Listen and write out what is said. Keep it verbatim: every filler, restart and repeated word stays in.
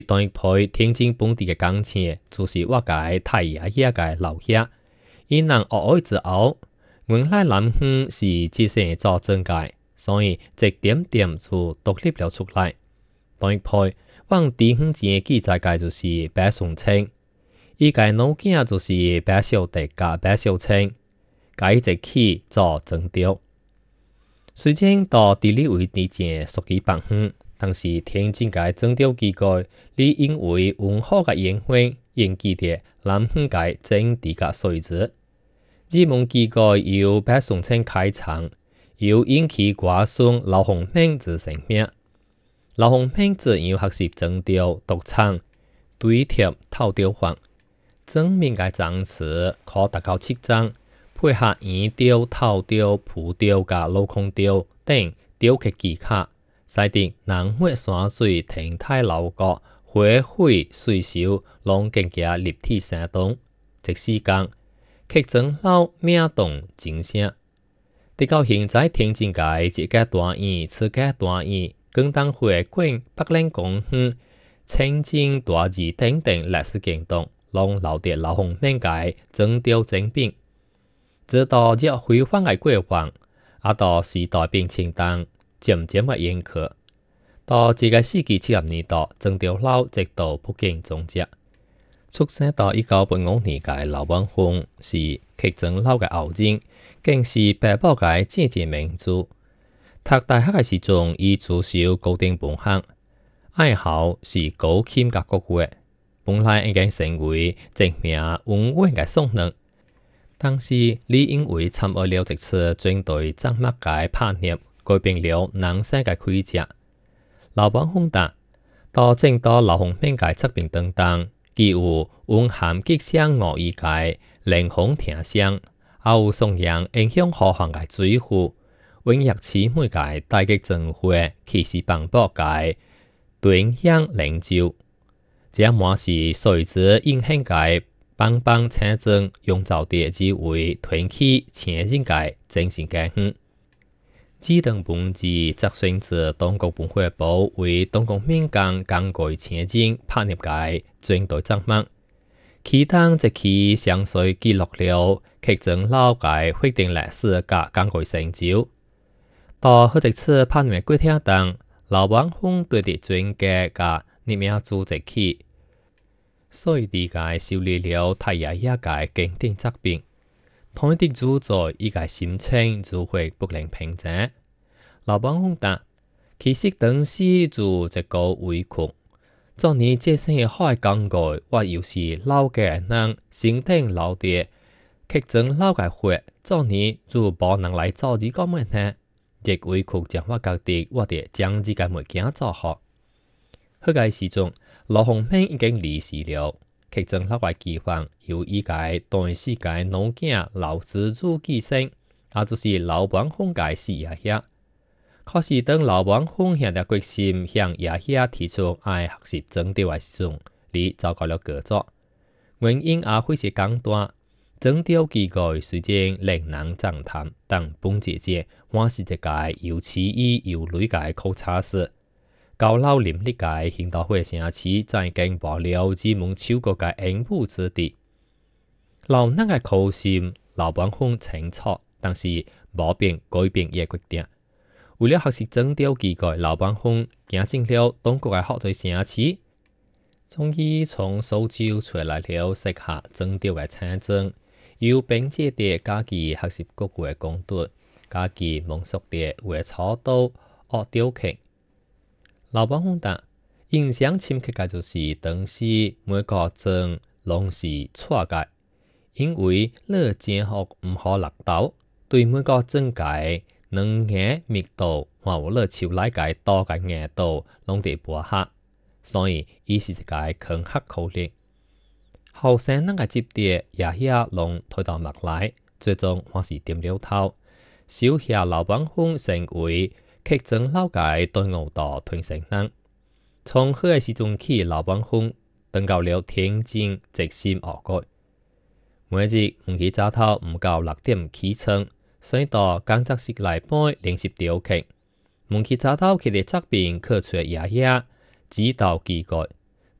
當一配天津本地嘅工錢，就是我嘅太爺爺嘅老爺。因人學愛之後，原來南方是自身做政界，所以一點點就獨立了出來。當一配往地方前嘅記載界就是白崇清，伊嘅老囝就是白小弟加白小清，佢一起做政調。雖然到地理位置前屬於北方，但是天津嘅政調機構，你因為文化嘅演變，引起嘅南方嘅政治嘅衰退。日門機構由白崇清開場，又引起瓜孫劉洪明之成名。劉洪明自由學習政調獨創，對貼透調法，正面嘅章詞可達到七章，配合圓調、透調、鋪調加鏤空調等調劇技巧，使得南岳山水亭台樓閣、花卉水秀，攏更加立體生動。即使講劇莊老名動精聲，直到現在天津界一個大院、次個大院、廣東會館、北嶺公園、清境大寺等等歷史景動，攏留得劉洪明嘅政調精品。直到日輝煌嘅過往，啊到時代變遷當漸漸嘅演刻，到這個世紀七十年代，政調老直到不見蹤跡。出生到一九八五年嘅劉文峰是劇莊老嘅後人，更是爸爸嘅姐姐名著。讀大學嘅時陣，伊主修高等文學，愛好是高琴甲國樂，本來已經成為一名文員嘅雙人。但是你因為參與了一次軍隊戰脈嘅叛逆，改變了人生嘅軌跡。劉文峰答到正到劉洪明嘅側邊等等。既有蘊含吉祥樂意嘅靈風聽聲，也有崇洋影響河漢嘅水庫，永躍此美嘅大吉正會，氣勢磅礴嘅端陽靈州。這滿是隨之影響嘅邦邦青正，用造地之為團起前人嘅精神家園。自等本自責選自中國文化部為中國民間港改前人拍入嘅軍隊戰脈，其當即其詳細記錄了劇莊老嘅決定歷史甲港改成就。到好一次拍入過程當，劉文峰對啲專家甲入名組織起，所以啲嘅修理了太爺爺嘅經典作品。同一啲主宰伊個心情就會不能平靜。劉文峰答：其實當時就一個委屈，昨年這些海港改，我又是老嘅人，心頂老啲，劇莊老嘅血，昨年就無能來做呢個問題。亦委屈將我覺得我哋將呢個物件做好。嗰個時陣，劉洪明已經離世了。劇莊老嘅計劃由依個短時間老囝劉知祖繼承，也就是劉文峰嘅四爺爺。可是當劉文峰下定決心向爺爺提出愛學習政調嘅時陣，你糟糕了個作。原因也非是簡單，政調機構雖然令人讚嘆，但本姐姐我是一個又奇異又累嘅考察師。高樓林立嘅現代化城市，再經過了之門超過嘅應付之地。老人嘅考心，劉文峰清楚，但是無變改變伊決定。為了學習政調機構，劉文峰行進了中國嘅學習城市，終於從蘇州出來了適合政調嘅產證，又並且地家己學習國語嘅工作，家己蒙熟地為草刀學雕刻。劉文峰答：印象深刻嘅就是當時每個鎮攏是錯嘅，因為你正學唔好落刀，對每個鎮界兩眼密度或有你手來界多嘅硬度攏得薄合，所以伊是一個強刻口令。後生人嘅接地爺爺攏推到脈來，最終我是點了頭，小下劉文峰成為劇莊老界對牛道傳承人。從迄個時陣起，劉文峰登到了天津直心學改。每日唔去早頭唔夠六點起床，所以到工作室內背練習雕刻。唔去早頭佢哋側邊刻出爺爺指導機構。